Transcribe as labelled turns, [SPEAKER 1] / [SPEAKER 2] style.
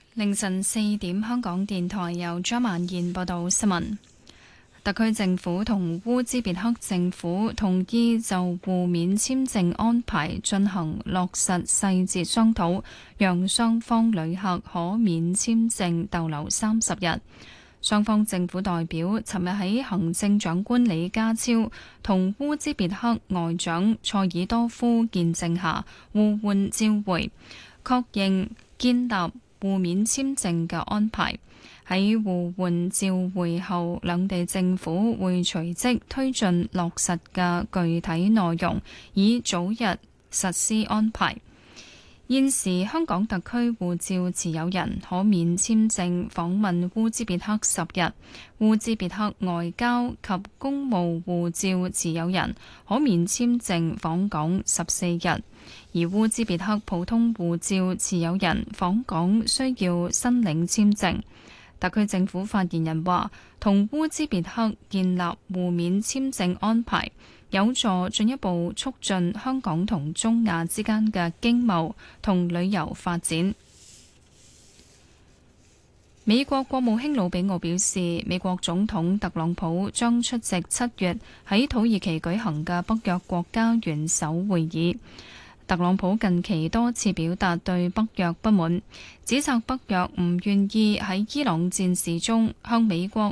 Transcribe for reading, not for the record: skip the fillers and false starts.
[SPEAKER 1] 凌晨4點，香港電台由張曼燕報道新聞。特區政府同烏茲別克政府同意就互免簽證安排進行落實細節商討，讓雙方旅客可免簽證逗留30日。雙方政府代表尋日喺行政長官李家超同烏茲別克外長塞爾多夫見證下互換照會，確認建立互免簽證嘅安排。喺互換照會後，兩地政府會隨即推進落實嘅具體內容，以早日實施安排。現時香港特區護照持有人可免簽證訪問烏茲別克10日，烏茲別克外交及公務護照持有人可免簽證訪港14日，而烏茲別克普通護照持有人訪港需要申領簽證。特區政府發言人話，同烏茲別克建立互免簽證安排，有助進一步促進香港同中亞之間嘅經貿同旅遊發展。美國國務卿魯比奧表示，美國總統特朗普將出席7月喺土耳其舉行嘅北約國家元首會議。特朗普近期多次表達對北約不滿，指責北約唔願意喺伊朗戰事中向美國